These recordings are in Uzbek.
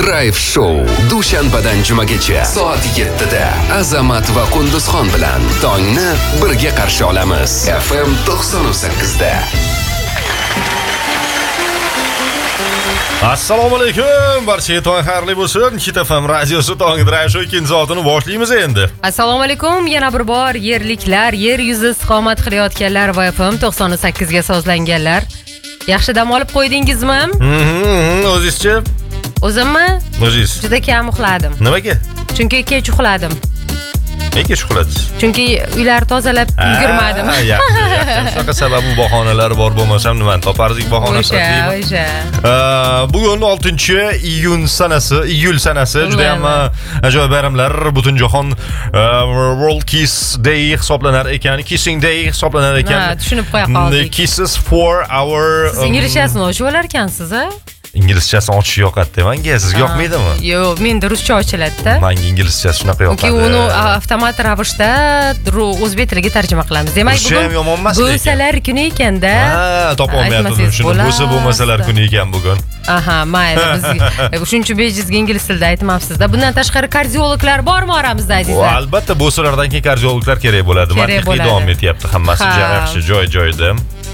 Drive Show dushanbadan jumagacha soat 7da Azamat va Qunduzxon bilan tongni birga qarshi olamiz. FM 98da. Assalomu alaykum. Barchaga tong xayrli bo'lsin. Hit FM radiosi tong Drive Show 2-soatini boshlaymiz endi. Assalomu alaykum. Yana bir bor yerliklar, yer yuzi istiqomat qilayotganlar va FM 98 ga sozlanganlar. Yaxshi dam olib qo'ydingizmi? O'zingizchi? O'zimmi? O'zingiz. Juda kam uxladim. Nimaga? Chunki kech uxladim. Nega uxladingiz? Chunki uylar tozalab ulgurmadim. Yaxshi. Shunaqa sababi bahonalar bor bo'lmasam nimani topardik bahona sifatida. O'sha. Bugun 6-iyul sanasi juda ham ajoyib bayramlar butun jahon World Kiss Day hisoblanar ekan, Kissing Day hisoblanar ekan. Ha, tushunib qo'ya qoldik. Kisses for our Siz inglizchasini o'chib olar ekansiz, a? Inglizchasini ochish yoqadi menga, sizga yoqmaydimi? Yo'q, menda ruscha ochiladi-da. Menga inglizchasi shunaqa yoqadi. Chunki uni avtomat ravishda o'zbek tiliga tarjima qilamiz. Demak, bugun bo'salar kuni ekanda. Ha, topa olmayapman shuni. Bo'lmasalar kuni ekan bugun. Aha, mayli, biz shuncha bejizga ingliz tilida aytmabsiz-da. Bundan tashqari kardiologlar bormi oramizda, azizlar? Albatta, bo'salardan keyin kardiologlar kerak bo'ladi. Mantiqiy davom etyapti hammasi yaxshi, joy-joyida.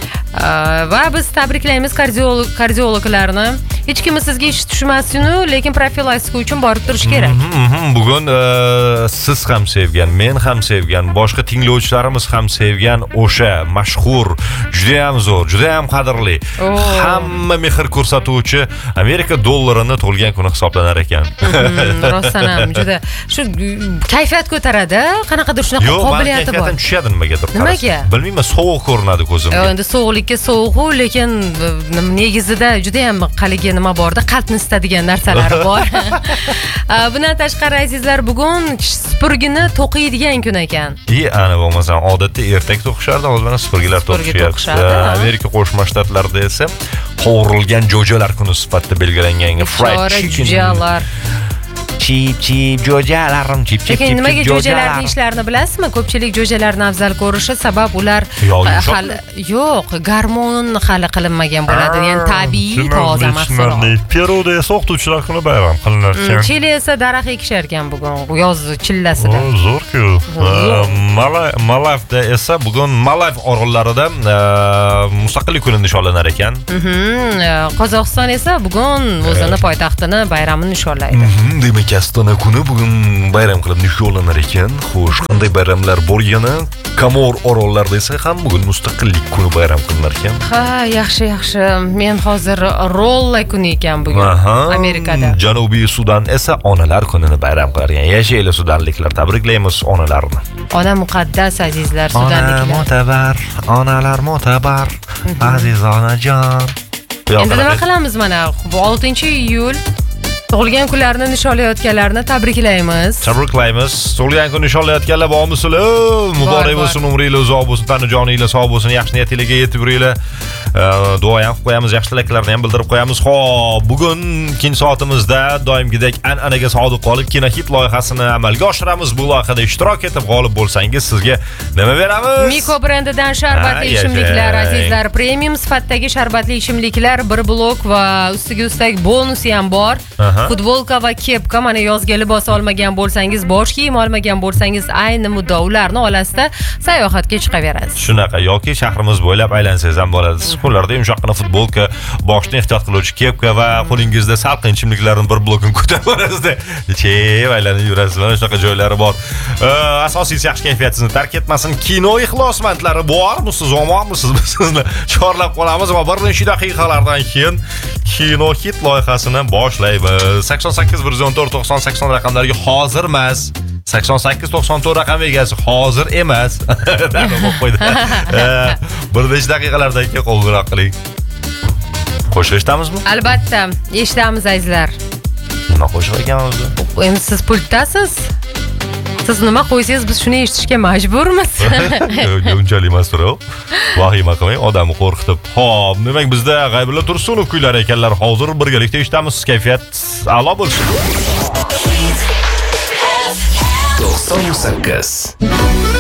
Va biz tabriklaymiz kardiologlarni. Hech kim sizga ish tushmasin-u, lekin profilaktika uchun borib turish kerak. Bugun siz ham sevgan, men ham sevgan, boshqa tinglovchilarimiz ham sevgan o'sha mashhur, juda ham zo'r, juda ham qadrli, hamma mehr ko'rsatuvchi Amerika dollarini tug'ilgan kuni hisoblanar ekan. Rostdan ham juda shu kayfiyat ko'taradi, qanaqadir shunaqa qobiliyati bor. Kayfiyatim tushadi nimagadir. Nimaga? Bilmayman, sovuq ko'rinadi ko'zimga. Endi sovuqlikka sovuq, lekin negizida juda ham qaligi nima borda, qalbni isitadigan narsalar bor. Bundan tashqari azizlar, bugun supurgini to'qiydigan kun ekan. Ana bo'lmasam, odatda ertak to'qishardi, hozir mana supurgilar to'qishyapti. Amerika Qo'shma Shtatlarida esa qovurilgan jo'jalar kuni sifatida belgilangan fried chicken. Chip jo'jalarim, chip. Lekin nimaga jo'jalarning ishlarini bilasizmi? Ko'pchilik jo'jalarni afzal ko'rishi sabab ular yo'q, gormon hali qilinmagan bo'ladi. Ya'ni tabiiy toza mahsulot. Peruda esa o'qituvchilar kuni bayram qilinar ekan. Chili esa daraxt ekishar ekan bugun yoz chillasida. Zo'r-ku. Malayvda esa bugun Malayv orollarida mustaqillik kuni nishonlanar ekan. Qozog'iston esa bugun o'zini poytaxtini bayramini nishonlaydi. Demak, Astana kuni bugun bayram qilib nishonlanar ekan. Xo'sh, qanday bayramlar bor yana? Komor orollarida esa ham bugun mustaqillik kuni bayram qilinar ekan. Ha, yaxshi. Men hozir rolla kuni ekan bugun Amerikada. Janubiy Sudan esa onalar kunini bayram qilar ekan. Yashayli sudanliklar, tabriklaymiz onalarni. Ona muqaddas azizlar sudanliklar. Onalar mo'tabar, aziz onajon. Endi nima qilamiz mana 6-iyul tug'ilgan kunlarini nishonlayotganlarni tabriklaymiz. Tug'ilgan kun nishonlayotganlar bormisizlar? Muborak bo'lsin, umringiz uzoq bo'lsin, tanu joningiz sog' bo'lsin, yaxshi niyatingizga yetib yuringlar. Duo ham qilib qo'yamiz, yaxshi tilaklarni ham bildirib qo'yamiz. Xo'p, bugun ikkinchi soatimizda doimgidek an'anaga sodiq qolib Kinohit loyihasini amalga oshiramiz. Bu loyihada ishtirok etib g'olib bo'lsangiz, sizga nima beramiz? Miko brendidan sharbatli ichimliklar, azizlar, premium sifatdagi sharbatli ichimliklar, bir blok va ustiga ustak bonusi ham bor. Futbolka va kepka, mana yozga libos olmagan bo'lsangiz, bosh kiyim olmagan bo'lsangiz, ayni muddo ularni olasizda sayohatga chiqaverasiz. Shunaqa yoki shahrimiz bo'ylab aylansangiz ham bo'ladi. Kunlarda yumshoqqina futbolka, boshni ehtiyot qiluvchi kepka va qo'lingizda salqin ichimliklarni bir blokini ko'tarib olasizda. Aylanib yurasiz. Mana shunaqa joylari bor. Asosiysi yaxshi kayfiyatingizni tark etmasin. Kino ixlosmandlari bormisiz, omonmisiz? Biz sizni chorlab qolamiz va bir necha daqiqalardan keyin Kinohit loyihasini boshlaymiz. 88 114 90 80 raqamlariga hozir emas. 88 94 raqam egasi hozir emas. Bir necha daqiqalardan keyin qo'ng'iroq qiling. Qo'shiq eshitamiz-mi? Albatta, eshitamiz azizlar. Nima qo'shiq ekan o'zi? Endi siz pultdasiz. Siz nima qo'ysangiz biz shuni eshitishga majburmiz. Unchalik emas turib. Vahima qilmang, odamni qo'rqitib. Xo'p, demak bizda G'aybulla Tursunov kuylar ekanlar. Hozir birgalikda eshitamiz. Kayfiyat a'lo bo'lsin. 98